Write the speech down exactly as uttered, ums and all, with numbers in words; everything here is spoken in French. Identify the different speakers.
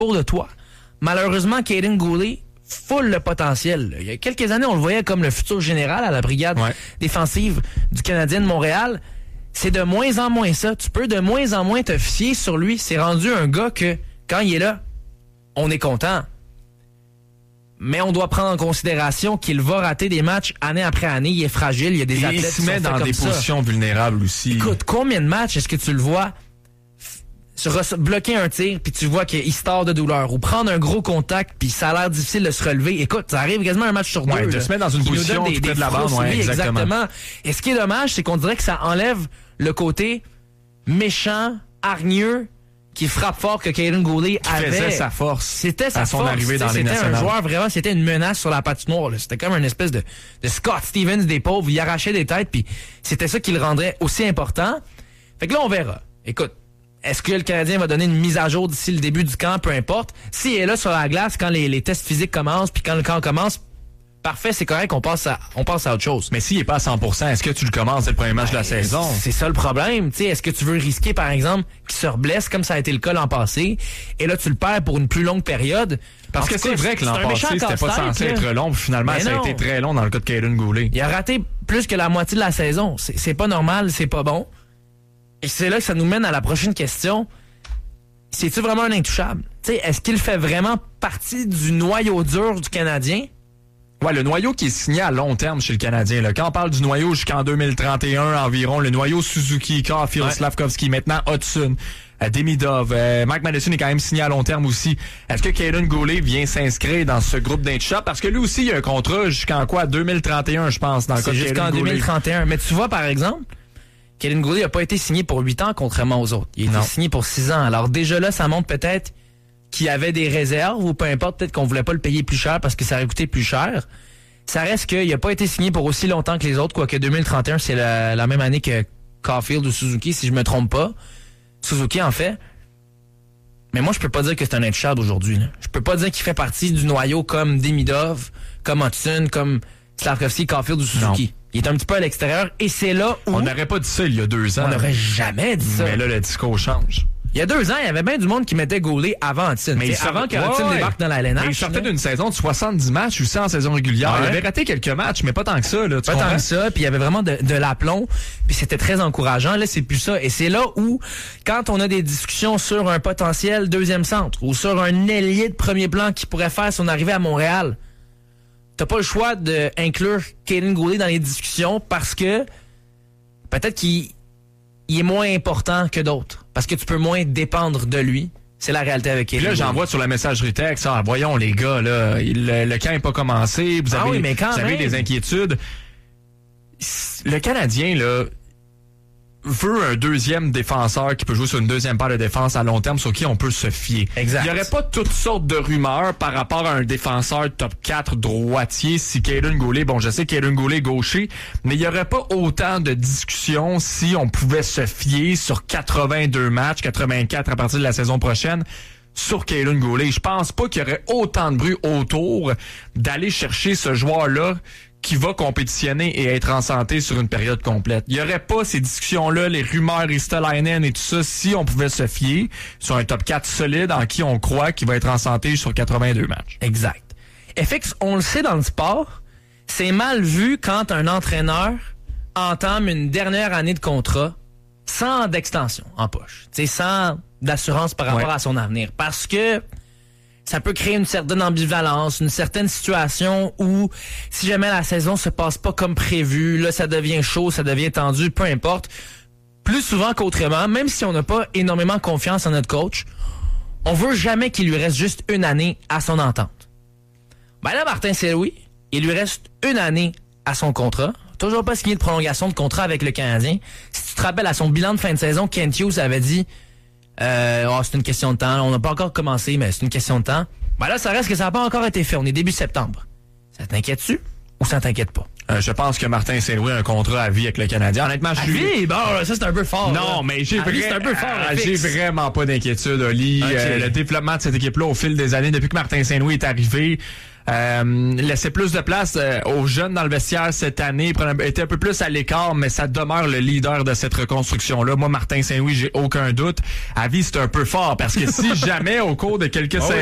Speaker 1: autour de toi. Malheureusement, Kaiden Guhle full le potentiel. Il y a quelques années, on le voyait comme le futur général à la brigade ouais. défensive du Canadien de Montréal. C'est de moins en moins ça. Tu peux de moins en moins te fier sur lui. C'est rendu un gars que, quand il est là, on est content. Mais on doit prendre en considération qu'il va rater des matchs année après année. Il est fragile. Il y a des
Speaker 2: Et
Speaker 1: athlètes
Speaker 2: il se
Speaker 1: qui
Speaker 2: met
Speaker 1: sont
Speaker 2: dans
Speaker 1: faits
Speaker 2: des
Speaker 1: comme
Speaker 2: positions
Speaker 1: ça.
Speaker 2: vulnérables aussi.
Speaker 1: Écoute, combien de matchs est-ce que tu le vois se re- bloquer un tir puis tu vois qu'il se tord de douleur ou prendre un gros contact puis ça a l'air difficile de se relever. Écoute, ça arrive quasiment un match sur deux.
Speaker 2: Ouais, de
Speaker 1: là,
Speaker 2: se mettre dans une
Speaker 1: qui nous
Speaker 2: position
Speaker 1: donne des,
Speaker 2: tout près
Speaker 1: des
Speaker 2: de la bande. Ouais, exactement.
Speaker 1: exactement. Et ce qui est dommage, c'est qu'on dirait que ça enlève le côté méchant, hargneux, qui frappe fort que Kaiden Guhle avait.
Speaker 2: Faisait sa force.
Speaker 1: C'était sa
Speaker 2: à son
Speaker 1: force.
Speaker 2: arrivée dans les
Speaker 1: C'était
Speaker 2: nationales.
Speaker 1: un joueur vraiment, c'était une menace sur la patinoire. Là. C'était comme une espèce de, de Scott Stevens des pauvres. Il arrachait des têtes, puis c'était ça qui le rendrait aussi important. Fait que là, on verra. Écoute, est-ce que le Canadien va donner une mise à jour d'ici le début du camp? Peu importe. S'il est là sur la glace quand les, les tests physiques commencent, puis quand le camp commence, parfait, c'est correct, on passe à, on passe à autre chose.
Speaker 2: Mais s'il est pas à cent pour cent, est-ce que tu le commences dès le premier match ben, de la saison?
Speaker 1: C'est ça le problème. T'sais, est-ce que tu veux risquer, par exemple, qu'il se reblesse comme ça a été le cas l'an passé, et là, tu le perds pour une plus longue période?
Speaker 2: Parce que c'est vrai que l'an passé, c'était pas censé être long, puis finalement, ça a été très long dans le cas de Kaiden Guhle.
Speaker 1: Il a raté plus que la moitié de la saison. C'est, c'est pas normal, c'est pas bon. Et c'est là que ça nous mène à la prochaine question. C'est-tu vraiment un intouchable? T'sais, est-ce qu'il fait vraiment partie du noyau dur du Canadien?
Speaker 2: Ouais, le noyau qui est signé à long terme chez le Canadien. Là. Quand on parle du noyau jusqu'en deux mille trente et un environ, le noyau Suzuki, Caulfield, ouais. Slavkovski, maintenant Hudson, euh, Demidov, euh, Mike Madison est quand même signé à long terme aussi. Est-ce que Kaiden Guhle vient s'inscrire dans ce groupe d'intouchables? Parce que lui aussi, il a un contrat jusqu'en quoi? deux mille trente et un, je pense, dans le cas de Kaiden Guhle.
Speaker 1: Jusqu'en deux mille trente et un. Mais tu vois, par exemple, Kaiden Guhle n'a pas été signé pour huit ans, contrairement aux autres. Il a été signé pour six ans. Alors déjà là, ça montre peut-être qu'il y avait des réserves ou peu importe, peut-être qu'on voulait pas le payer plus cher parce que ça aurait coûté plus cher. Ça reste qu'il n'a pas été signé pour aussi longtemps que les autres, quoique deux mille trente et un, c'est la, la même année que Caulfield ou Suzuki, si je me trompe pas. Suzuki, en fait. Mais moi, je peux pas dire que c'est un intouchable aujourd'hui. Là. Je peux pas dire qu'il fait partie du noyau comme Demidov, comme Hudson, comme Slavkovski, Caulfield ou Suzuki. Non. Il est un petit peu à l'extérieur et c'est là où...
Speaker 2: On n'aurait pas dit ça il y a deux ans.
Speaker 1: On n'aurait jamais dit ça.
Speaker 2: Mais là, le discours change.
Speaker 1: Il y a deux ans, il y avait bien du monde qui mettait Guhle avant Hudson. Mais avant que Hudson ouais, débarque dans la L N H.
Speaker 2: Mais il sortait d'une saison de soixante-dix matchs aussi en saison régulière. Ouais. Il avait raté quelques matchs, mais pas tant que ça. Là, tu
Speaker 1: pas
Speaker 2: comprends?
Speaker 1: tant que ça, puis il y avait vraiment de, de l'aplomb, puis c'était très encourageant. Là, c'est plus ça. Et c'est là où, quand on a des discussions sur un potentiel deuxième centre ou sur un ailier de premier plan qui pourrait faire son arrivée à Montréal, t'as pas le choix d'inclure Kaiden Guhle dans les discussions parce que peut-être qu'il il est moins important que d'autres. Parce que tu peux moins dépendre de lui. C'est la réalité avec Kaiden
Speaker 2: Guhle. Là, j'envoie sur la messagerie texte. Ah, voyons, les gars, là, il, le, le camp n'est pas commencé. Vous avez,
Speaker 1: ah oui, mais quand
Speaker 2: vous avez des inquiétudes. Le Canadien, là, veut un deuxième défenseur qui peut jouer sur une deuxième paire de défense à long terme sur qui on peut se fier.
Speaker 1: Exact.
Speaker 2: Il n'y aurait pas toutes sortes de rumeurs par rapport à un défenseur top quatre droitier si Kaiden Guhle, bon, je sais Kaiden Guhle est gaucher, mais il n'y aurait pas autant de discussions si on pouvait se fier sur quatre-vingt-deux matchs, quatre-vingt-quatre à partir de la saison prochaine, sur Kaiden Guhle. Je pense pas qu'il y aurait autant de bruit autour d'aller chercher ce joueur-là qui va compétitionner et être en santé sur une période complète. Il n'y aurait pas ces discussions-là, les rumeurs Ristolainen et tout ça, si on pouvait se fier sur un top quatre solide en qui on croit qu'il va être en santé sur quatre-vingt-deux matchs.
Speaker 1: Exact. F X, on le sait dans le sport, c'est mal vu quand un entraîneur entame une dernière année de contrat sans d'extension en poche, t'sais, sans d'assurance par rapport ouais. à son avenir. Parce que ça peut créer une certaine ambivalence, une certaine situation où si jamais la saison se passe pas comme prévu, là ça devient chaud, ça devient tendu, peu importe. Plus souvent qu'autrement, même si on n'a pas énormément confiance en notre coach, on veut jamais qu'il lui reste juste une année à son entente. Ben là, Martin Saint-Louis, il lui reste une année à son contrat. Toujours pas signé de prolongation de contrat avec le Canadien. Si tu te rappelles, à son bilan de fin de saison, Kent Hughes avait dit Euh, oh, c'est une question de temps. On n'a pas encore commencé, mais c'est une question de temps. Ben là, ça reste que ça n'a pas encore été fait. On est début septembre. Ça t'inquiète-tu ou ça t'inquiète pas?
Speaker 2: Euh, je pense que Martin Saint-Louis a un contrat à vie avec le Canadien. Honnêtement, je
Speaker 1: À
Speaker 2: suis...
Speaker 1: vie? Bon, ça, c'est un peu fort.
Speaker 2: Non,
Speaker 1: là.
Speaker 2: mais j'ai
Speaker 1: À vie,
Speaker 2: vra-
Speaker 1: c'est un peu fort.
Speaker 2: Ah,
Speaker 1: F X.
Speaker 2: j'ai vraiment pas d'inquiétude, Oli.
Speaker 1: Okay.
Speaker 2: Euh, le développement de cette équipe-là au fil des années, depuis que Martin Saint-Louis est arrivé, euh, laisser plus de place euh, aux jeunes dans le vestiaire cette année, prendre- était un peu plus à l'écart, mais ça demeure le leader de cette reconstruction-là. Moi, Martin Saint-Louis, j'ai aucun doute. À vie, c'est un peu fort, parce que si jamais, au cours de quelques
Speaker 1: Oh,
Speaker 2: saisons,